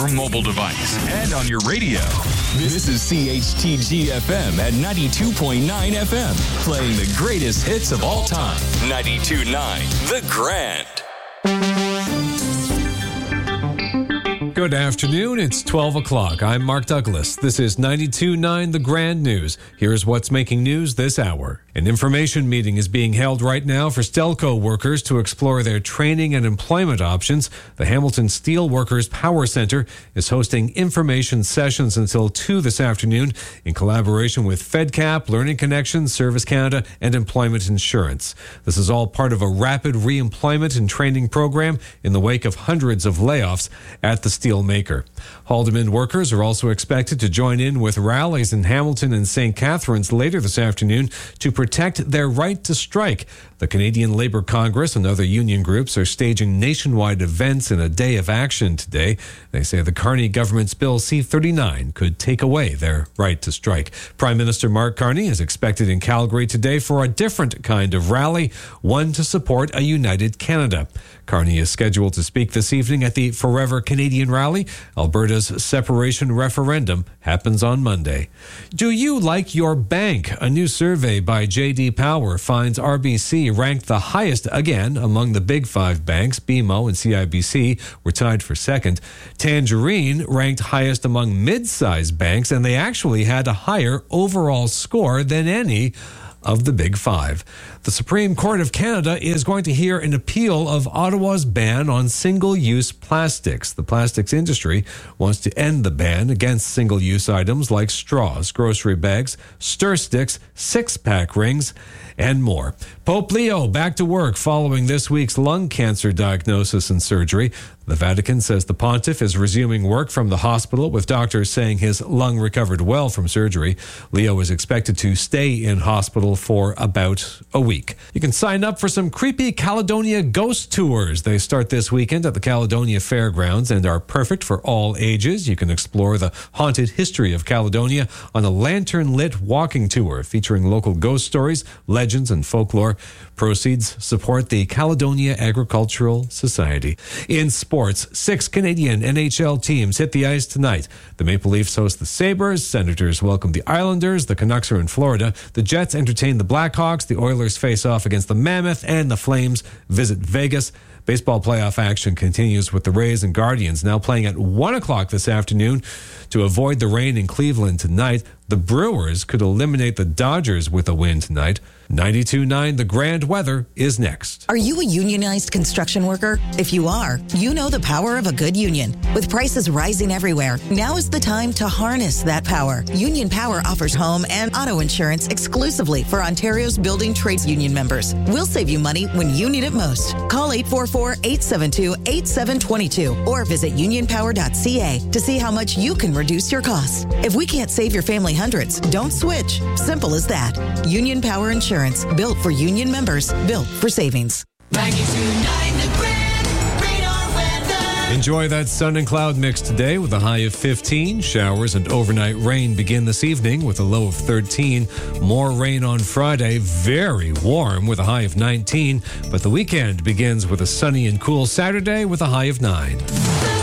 your mobile device and on your radio. This is CHTG FM at 92.9 FM, playing the greatest hits of all time. 92.9 The Grand. Good afternoon. It's 12 o'clock. I'm Mark Douglas. This is 92.9 The Grand News. Here's what's making news this hour. An information meeting is being held right now for Stelco workers to explore their training and employment options. The Hamilton Steel Workers Power Centre is hosting information sessions until 2 this afternoon in collaboration with FedCap, Learning Connections, Service Canada, and Employment Insurance. This is all part of a rapid re-employment and training program in the wake of hundreds of layoffs at the steel maker. Haldeman workers are also expected to join in with rallies in Hamilton and St. Catharines later this afternoon to protect their right to strike. The Canadian Labour Congress and other union groups are staging nationwide events in a day of action today. They say the Carney government's Bill C-39 could take away their right to strike. Prime Minister Mark Carney is expected in Calgary today for a different kind of rally, one to support a united Canada. Carney is scheduled to speak this evening at the Forever Canadian rally. Alberta's separation referendum happens on Monday. Do you like your bank? A new survey by J.D. Power finds RBC ranked the highest again among the big five banks. BMO and CIBC were tied for second. Tangerine ranked highest among mid-sized banks, and they actually had a higher overall score than any of the big five. The Supreme Court of Canada is going to hear an appeal of Ottawa's ban on single-use plastics. The plastics industry wants to end the ban against single-use items like straws, grocery bags, stir sticks, six-pack rings, and more. Pope Leo back to work following this week's lung cancer diagnosis and surgery. The Vatican says the pontiff is resuming work from the hospital, with doctors saying his lung recovered well from surgery. Leo is expected to stay in hospital for about a week. You can sign up for some creepy Caledonia ghost tours. They start this weekend at the Caledonia Fairgrounds and are perfect for all ages. You can explore the haunted history of Caledonia on a lantern-lit walking tour featuring local ghost stories, legends, and folklore. Proceeds support the Caledonia Agricultural Society. In sports, 6 Canadian NHL teams hit the ice tonight. The Maple Leafs host the Sabres, Senators welcome the Islanders, the Canucks are in Florida, the Jets entertain the Blackhawks, the Oilers face off against the Mammoth, and the Flames visit Vegas. Baseball playoff action continues with the Rays and Guardians now playing at 1 o'clock this afternoon. To avoid the rain in Cleveland tonight, the Brewers could eliminate the Dodgers with a win tonight. 92.9 The Grand Weather is next. Are you a unionized construction worker? If you are, you know the power of a good union. With prices rising everywhere, now is the time to harness that power. Union Power offers home and auto insurance exclusively for Ontario's building trades union members. We'll save you money when you need it most. Call 844-872-8722 or visit unionpower.ca to see how much you can reduce your costs. If we can't save your family hundreds, don't switch. Simple as that. Union Power Insurance, built for union members, built for savings. 92.9 The Grand Radar Weather. Enjoy that sun and cloud mix today with a high of 15. Showers and overnight rain begin this evening with a low of 13. More rain on Friday, very warm with a high of 19. But the weekend begins with a sunny and cool Saturday with a high of 9.